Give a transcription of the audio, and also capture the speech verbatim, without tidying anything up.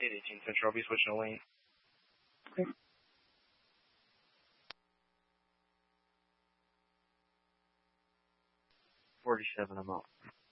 eighteen Central. I'll be switching a lane. Okay. forty-seven, I'm out.